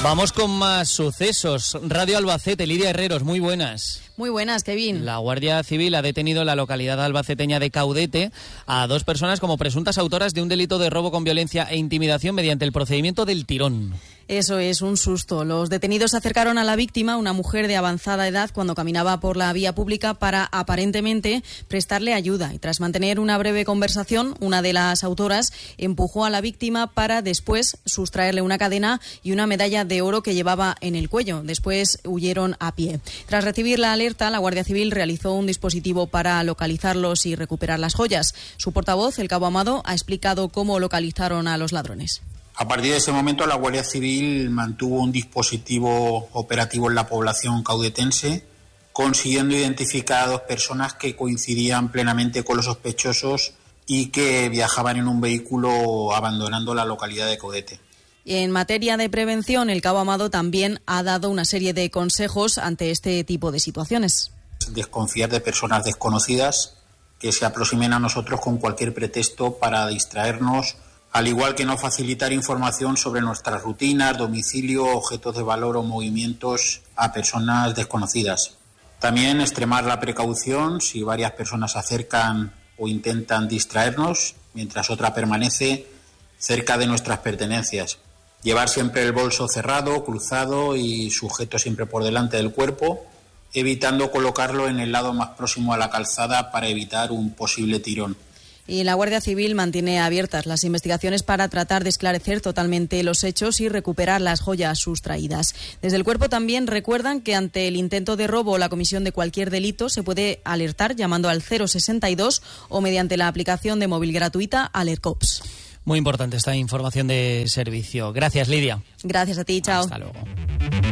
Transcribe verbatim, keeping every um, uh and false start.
Vamos con más sucesos. Radio Albacete, Lidia Herreros, muy buenas. Muy buenas, Kevin. La Guardia Civil ha detenido en la localidad albaceteña de Caudete a dos personas como presuntas autoras de un delito de robo con violencia e intimidación mediante el procedimiento del tirón. Eso es un susto. Los detenidos se acercaron a la víctima, una mujer de avanzada edad, cuando caminaba por la vía pública para, aparentemente, prestarle ayuda. Y tras mantener una breve conversación, una de las autoras empujó a la víctima para después sustraerle una cadena y una medalla de oro que llevaba en el cuello. Después huyeron a pie. Tras recibir la alerta, la Guardia Civil realizó un dispositivo para localizarlos y recuperar las joyas. Su portavoz, el cabo Amado, ha explicado cómo localizaron a los ladrones. A partir de ese momento, la Guardia Civil mantuvo un dispositivo operativo en la población caudetense, consiguiendo identificar a dos personas que coincidían plenamente con los sospechosos y que viajaban en un vehículo abandonando la localidad de Caudete. En materia de prevención, el cabo Amado también ha dado una serie de consejos ante este tipo de situaciones. Desconfiar de personas desconocidas que se aproximen a nosotros con cualquier pretexto para distraernos, al igual que no facilitar información sobre nuestras rutinas, domicilio, objetos de valor o movimientos a personas desconocidas. También extremar la precaución si varias personas se acercan o intentan distraernos, mientras otra permanece cerca de nuestras pertenencias. Llevar siempre el bolso cerrado, cruzado y sujeto siempre por delante del cuerpo, evitando colocarlo en el lado más próximo a la calzada para evitar un posible tirón. Y la Guardia Civil mantiene abiertas las investigaciones para tratar de esclarecer totalmente los hechos y recuperar las joyas sustraídas. Desde el Cuerpo también recuerdan que ante el intento de robo o la comisión de cualquier delito se puede alertar llamando al cero sesenta y dos o mediante la aplicación de móvil gratuita Alercops. Muy importante esta información de servicio. Gracias, Lidia. Gracias a ti, chao. Hasta luego.